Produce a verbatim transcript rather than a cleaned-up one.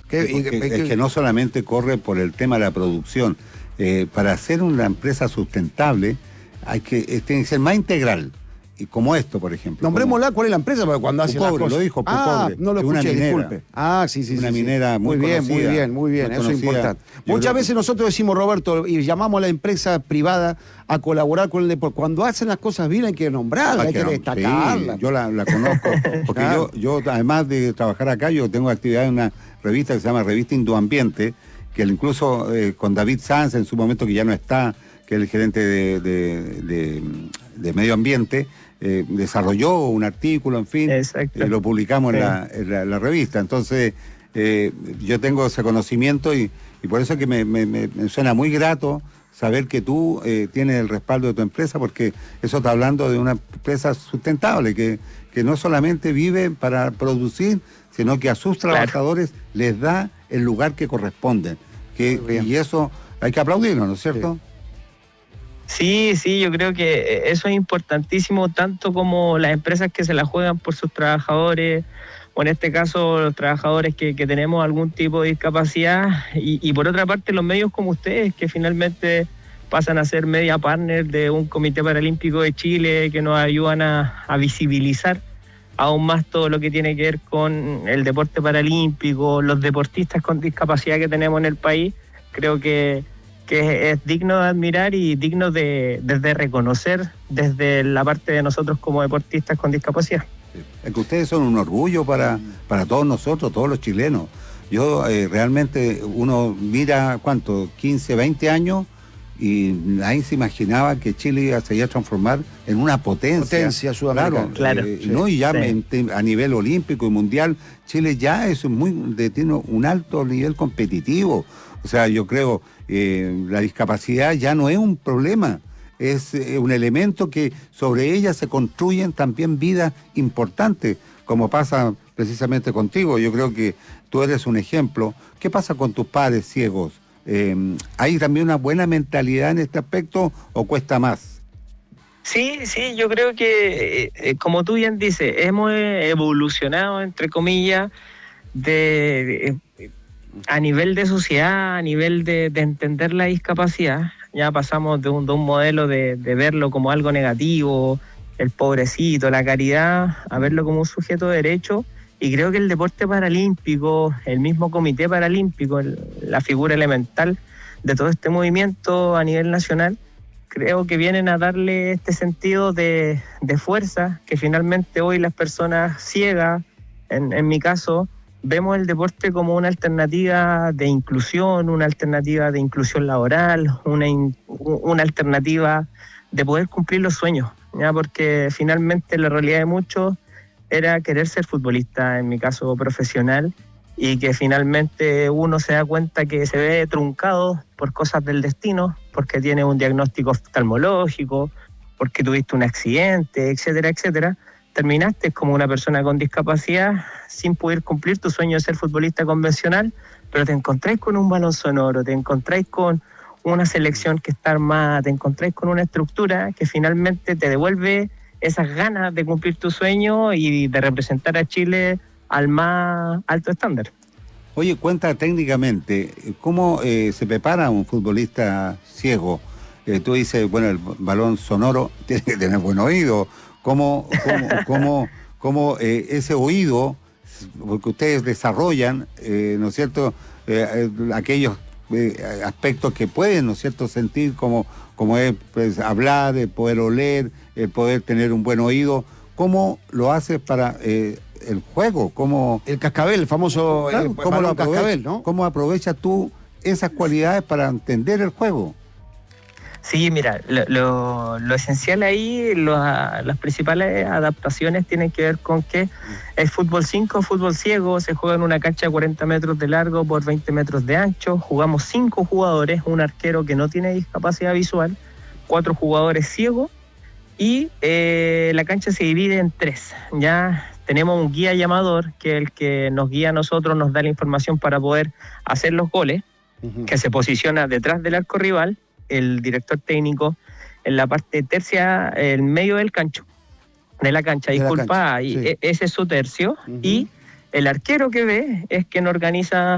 Que, es, que, es que no solamente corre por el tema de la producción. Eh, para hacer una empresa sustentable hay que, eh, tiene que ser más integral. Y como esto, por ejemplo. Nombrémosla, como, ¿cuál es la empresa? Porque cuando hace las cosas... lo dijo Pucobre. Ah, no lo escuché, disculpe. Ah, sí, sí, una sí. minera sí. muy, muy bien, conocida, muy bien, muy bien. Eso es importante. Muchas veces que... nosotros decimos, Roberto, y llamamos a la empresa privada a colaborar con el deporte. Cuando hacen las cosas bien hay que nombrarla, hay que, que destacarla. Sí, yo la, la conozco, porque claro. yo, yo, además de trabajar acá, yo tengo actividad en una revista que se llama Revista Indoambiente, que incluso eh, con David Sanz, en su momento que ya no está, que es el gerente de, de, de, de Medio Ambiente, eh, desarrolló un artículo, en fin, eh, lo publicamos sí. en, la, en la, la revista. Entonces, eh, yo tengo ese conocimiento y, y por eso es que me, me, me suena muy grato saber que tú eh, tienes el respaldo de tu empresa, porque eso está hablando de una empresa sustentable, que, que no solamente vive para producir, sino que a sus trabajadores claro. les da el lugar que corresponde. Que, y eso hay que aplaudirlo, ¿no es cierto? Sí. Sí, sí, yo creo que eso es importantísimo, tanto como las empresas que se la juegan por sus trabajadores, o en este caso los trabajadores que, que tenemos algún tipo de discapacidad, y, y por otra parte los medios como ustedes, que finalmente pasan a ser media partner de un Comité Paralímpico de Chile, que nos ayudan a, a visibilizar aún más todo lo que tiene que ver con el deporte paralímpico, los deportistas con discapacidad que tenemos en el país. Creo que que es digno de admirar y digno de, de, de reconocer desde la parte de nosotros como deportistas con discapacidad. Es que ustedes son un orgullo para, para todos nosotros, todos los chilenos. Yo eh, realmente, uno mira, ¿cuánto? quince, veinte años, y nadie se imaginaba que Chile se iba a transformar en una potencia. Potencia sudamericana. Claro, eh, sí, ¿no? Y ya sí. en, a nivel olímpico y mundial, Chile ya es muy, de, tiene un alto nivel competitivo. O sea, yo creo eh, la discapacidad ya no es un problema, es eh, un elemento que sobre ella se construyen también vidas importantes, como pasa precisamente contigo. Yo creo que tú eres un ejemplo. ¿Qué pasa con tus padres ciegos? Eh, ¿Hay también una buena mentalidad en este aspecto o cuesta más? Sí, sí, yo creo que, eh, como tú bien dices, hemos evolucionado, entre comillas, de... de a nivel de sociedad, a nivel de, de entender la discapacidad. Ya pasamos de un, de un modelo de, de verlo como algo negativo, el pobrecito, la caridad, a verlo como un sujeto de derecho, y creo que el deporte paralímpico, el mismo Comité Paralímpico, el, la figura elemental de todo este movimiento a nivel nacional, creo que vienen a darle este sentido de, de fuerza, que finalmente hoy las personas ciegas, en, en mi caso, vemos el deporte como una alternativa de inclusión, una alternativa de inclusión laboral, una, in, una alternativa de poder cumplir los sueños, ¿ya? Porque finalmente la realidad de muchos era querer ser futbolista, en mi caso profesional, y que finalmente uno se da cuenta que se ve truncado por cosas del destino, porque tiene un diagnóstico oftalmológico, porque tuviste un accidente, etcétera, etcétera. Terminaste como una persona con discapacidad sin poder cumplir tu sueño de ser futbolista convencional, pero te encontráis con un balón sonoro, te encontráis con una selección que está armada, te encontráis con una estructura que finalmente te devuelve esas ganas de cumplir tu sueño y de representar a Chile al más alto estándar. Oye, cuenta técnicamente, ¿cómo eh, se prepara un futbolista ciego? Eh, tú dices, bueno, el balón sonoro tiene que tener buen oído. ¿Cómo, cómo, cómo, cómo eh, ese oído, porque ustedes desarrollan, eh, ¿no es cierto?, eh, aquellos eh, aspectos que pueden, ¿no es cierto?, sentir como, como es pues, hablar, el poder oler, el poder tener un buen oído. ¿Cómo lo haces para eh, el juego? ¿Cómo, el cascabel, el famoso claro, eh, ¿cómo lo aprovecha, cascabel, ¿no? ¿Cómo aprovechas tú esas cualidades para entender el juego? Sí, mira, lo, lo, lo esencial ahí, lo, las principales adaptaciones tienen que ver con que es fútbol cinco, fútbol ciego, se juega en una cancha de cuarenta metros de largo por veinte metros de ancho, jugamos cinco jugadores, un arquero que no tiene discapacidad visual, cuatro jugadores ciegos, y eh, la cancha se divide en tres. Ya tenemos un guía llamador, que es el que nos guía a nosotros, nos da la información para poder hacer los goles, uh-huh. que se posiciona detrás del arco rival, el director técnico en la parte tercia, en medio del cancho, de la cancha, de disculpa, la cancha, sí. Ese es su tercio, uh-huh. y el arquero que ve es quien organiza